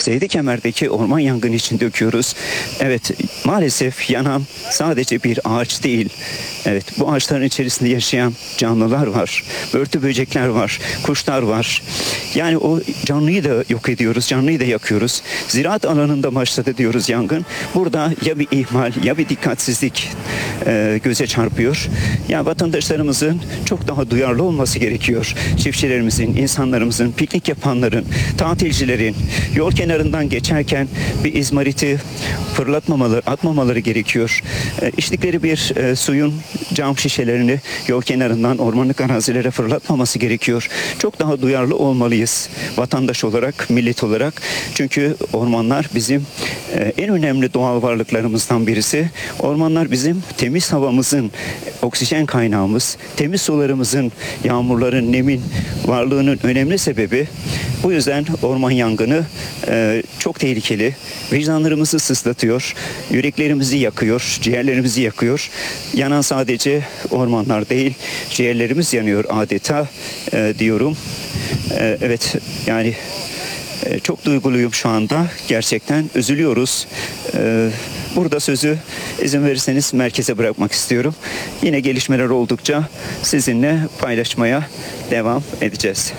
Seydikemer'deki orman yangını için döküyoruz. Evet, maalesef yanan sadece bir ağaç değil. Evet, bu ağaçların içerisinde yaşayan canlılar var. Börtü böcekler var, kuşlar var. Yani o canlıyı da yok ediyoruz, canlıyı da yakıyoruz. Ziraat alanında başladı diyoruz yangın. Burada ya bir ihmal ya bir dikkatsizlik göze çarpıyor. Ya vatandaşlarımızın çok daha duyarlı olması gerekiyor. Çiftçilerimizin, insanlarımızın, piknik yapanların, tatilcilerin yol kenarından geçerken bir izmariti fırlatmamaları, atmamaları gerekiyor. İçtikleri bir suyun cam şişelerini yol kenarından ormanlık arazilere fırlatmaması gerekiyor. Çok daha duyarlı olmalıyız vatandaş olarak, millet olarak. Çünkü ormanlar bizim en önemli doğal varlıklarımızdan birisi. Ormanlar bizim temiz havamızın, oksijen kaynağımız, temiz sularımızın, yağmurların, nemin varlığının önemli sebebi. Bu yüzden orman yangını çok tehlikeli. Vicdanlarımızı sızlatıyor, yüreklerimizi yakıyor, ciğerlerimizi yakıyor. Yanan sadece ormanlar değil, ciğerlerimiz yanıyor adeta diyorum. Evet, yani çok duyguluyum şu anda. Gerçekten üzülüyoruz. Burada sözü izin verirseniz merkeze bırakmak istiyorum. Yine gelişmeler oldukça sizinle paylaşmaya devam edeceğiz.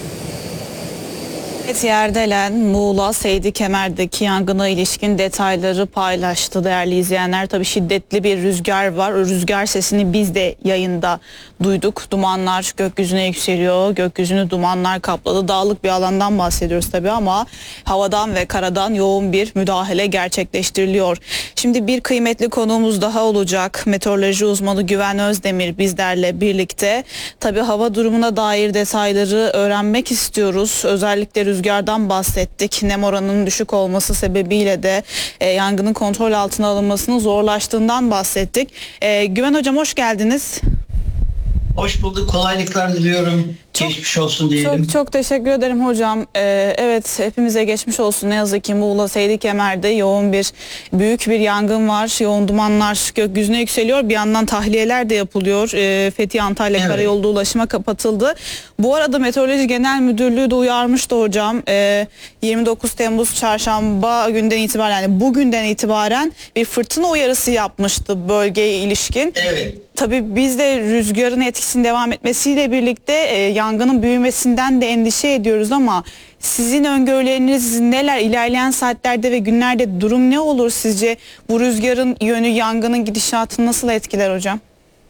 Evet, Yerdelen, Muğla, Seydikemer'deki yangına ilişkin detayları paylaştı değerli izleyenler. Tabii şiddetli bir rüzgar var. O rüzgar sesini biz de yayında duyduk. Dumanlar gökyüzüne yükseliyor. Gökyüzünü dumanlar kapladı. Dağlık bir alandan bahsediyoruz tabii ama havadan ve karadan yoğun bir müdahale gerçekleştiriliyor. Şimdi bir kıymetli konuğumuz daha olacak. Meteoroloji uzmanı Güven Özdemir bizlerle birlikte. Tabii hava durumuna dair detayları öğrenmek istiyoruz. Özellikle rüzgardan bahsettik. Nem oranının düşük olması sebebiyle de yangının kontrol altına alınmasının zorlaştığından bahsettik. Güven Hocam, hoş geldiniz. Hoş bulduk. Kolaylıklar diliyorum. Geçmiş olsun diyelim. Çok teşekkür ederim hocam. Evet, hepimize geçmiş olsun. Ne yazık ki Muğla Seydikemer'de büyük bir yangın var. Yoğun dumanlar gökyüzüne yükseliyor. Bir yandan tahliyeler de yapılıyor. Fethiye Antalya Karayolu ulaşıma kapatıldı. Bu arada Meteoroloji Genel Müdürlüğü de uyarmıştı hocam. 29 Temmuz çarşamba günden itibaren, yani bugünden itibaren bir fırtına uyarısı yapmıştı bölgeye ilişkin. Evet. Tabii biz de rüzgarın etkisinin devam etmesiyle birlikte yangının büyümesinden de endişe ediyoruz ama sizin öngörüleriniz neler? İlerleyen saatlerde ve günlerde durum ne olur sizce? Bu rüzgarın yönü yangının gidişatını nasıl etkiler hocam?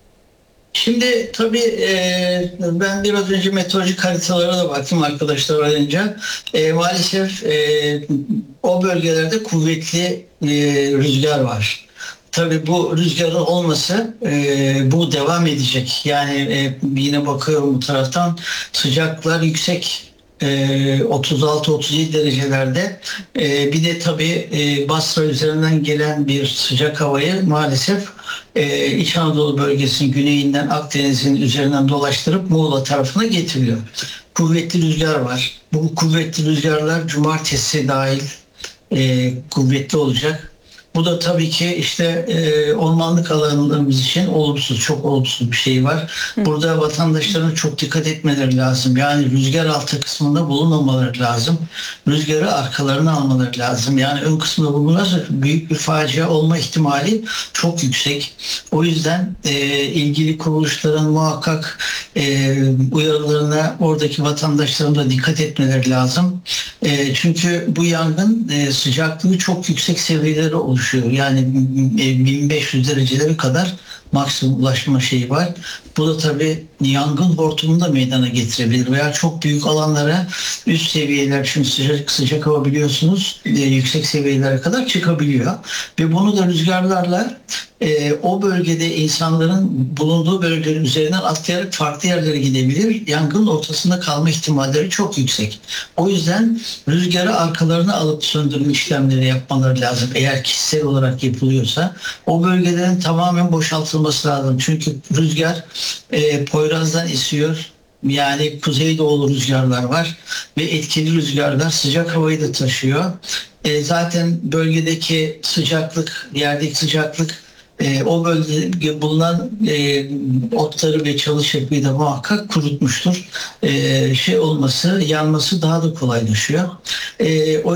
Şimdi tabii ben biraz önce meteorolojik haritalara da baktım arkadaşlar arayınca. Maalesef o bölgelerde kuvvetli rüzgar var. Tabii bu rüzgarın olması bu devam edecek. Yani yine bakıyorum bu taraftan sıcaklar yüksek. 36-37 derecelerde. Bir de tabii Basra üzerinden gelen bir sıcak havayı maalesef İç Anadolu bölgesinin güneyinden Akdeniz'in üzerinden dolaştırıp Muğla tarafına getiriyor. Kuvvetli rüzgar var. Bu kuvvetli rüzgarlar cumartesi dahil kuvvetli olacak. Bu da tabii ki işte ormanlık alanlarımız için çok olumsuz bir şey var. Burada vatandaşların çok dikkat etmeleri lazım. Yani rüzgar altı kısmında bulunmamaları lazım. Rüzgarı arkalarına almaları lazım. Yani ön kısmında bulunursa büyük bir facia olma ihtimali çok yüksek. O yüzden ilgili kuruluşların muhakkak uyarılarına oradaki vatandaşların da dikkat etmeleri lazım. Çünkü bu yangın sıcaklığı çok yüksek seviyelere oluşuyor. Yani 1500 derecelere kadar maksimum ulaşma şeyi var. Bu da tabii yangın hortumunu da meydana getirebilir veya çok büyük alanlara üst seviyeler, çünkü sıcak hava biliyorsunuz yüksek seviyelere kadar çıkabiliyor. Ve bunu da rüzgarlarla o bölgede insanların bulunduğu bölgelerin üzerinden atlayarak farklı yerlere gidebilir. Yangının ortasında kalma ihtimalleri çok yüksek. O yüzden rüzgarı arkalarına alıp söndürme işlemleri yapmaları lazım. Eğer kişisel olarak yapılıyorsa o bölgelerin tamamen boşaltılması lazım. Çünkü rüzgar Poyraz'dan esiyor. Yani kuzeydoğulu rüzgarlar var ve etkili rüzgarlar sıcak havayı da taşıyor. Zaten bölgedeki sıcaklık, yerdeki sıcaklık o bölgede bulunan otları ve çalı şekli de muhakkak kurutmuştur. Yanması daha da kolaylaşıyor.